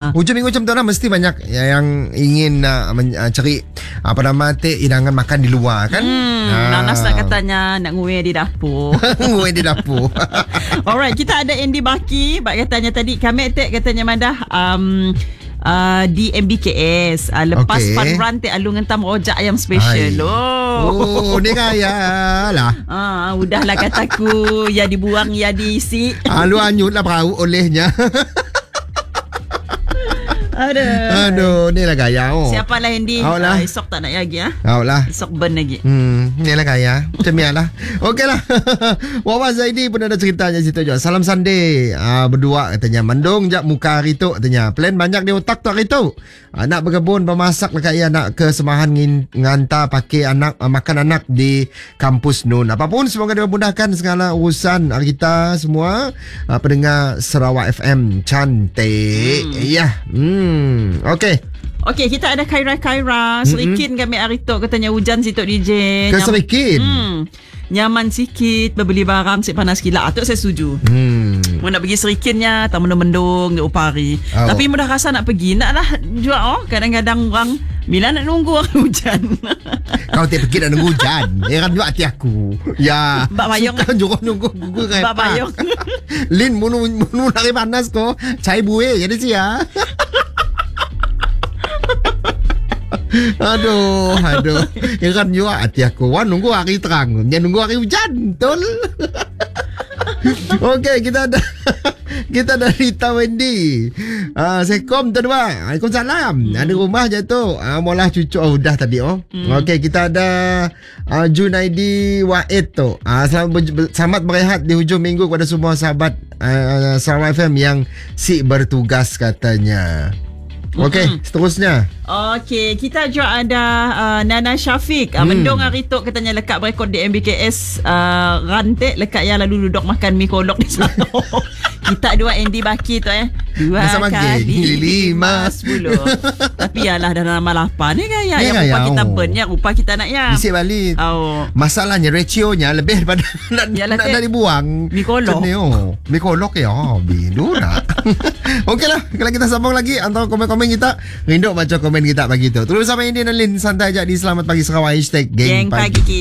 Hujung minggu macam tu lah, mesti banyak yang ingin cari apa nama hidangan makan di luar kan. Nanas nak katanya nak nguwe di dapur. Nguwe di dapur. Alright, kita ada Andy Baki. Bak katanya tadi kami katanya madah di MBKS lepas fun run alung entam rojak ayam special. Ni kaya lah. Udahlah kataku, ya dibuang ya diisi. Lu anyut lah perahu olehnya. Aduh, ni lah gaya. Siapalah Andy? Esok tak nak lagi lah. Esok burn lagi. Ni lah gaya. Macam ni lah. Okey lah. Wawan Zaidi pun ada ceritanya situ je. Salam Sunday. Berdua katanya. Mendung jak muka hari tu katanya. Plan banyak di otak tu hari tu. Nak berkebun, bermasak lah kaya nak ke semahan ngantar pakai anak makan anak di kampus nun. Apapun semoga dimudahkan segala urusan kita semua. Pendengar Sarawak FM cantik. Ya. Okey, kita ada Kaira. Serikin kami hari tu katanya hujan situ DJ. Keserikin. Nyaman sikit, berbeli barang si panas gila. Atuk saya setuju. Mau nak pergi serikinnya, tak mendung di upari. Tapi mudah rasa nak pergi, nak lah juga. Kadang-kadang orang bila nak nunggu orang hujan. Kau tak pergi nak nunggu hujan. Kan juga hati aku. Ya. Mbak Bayong. Suka juga nunggu Mbak Bayong. Lin munu nak panas ko. Cai buih jadi sia. Aduh. Ya kan juga hati aku. Wah nunggu hari terang, jangan nunggu hari hujan. Betul. Okey, kita ada Rita Wendy. Assalamualaikum tuan-tuan. Waalaikumsalam. Ada rumah je tu. Molah cucu dah tadi. Okey, kita ada Junaidi Waid tu. Selamat berehat di hujung minggu kepada semua sahabat Sarawak FM yang bertugas katanya. Okey, seterusnya. Okey, kita juga ada Nana Syafiq. Mendung hari tu katanya lekat berekod di MBKS rantik lekat yang lalu duduk makan mi kolok di sana. Kita dua Andy Baki tu 2 kali 5 10. Tapi yalah dah nama 8 ni kan yang rupa kita burn ya, rupa kita nak ya. Isi balik. Masalahnya rationya lebih daripada nak dibuang. Mi kolok. Mi kolok ya. Bidu nak. Okeylah, kalau kita sambung lagi antara komen-komen kita, rindu macam komen kita pagi tu. Terus sama Indie dan Lin santai je di Selamat Pagi Sarawak #Geng Pagi.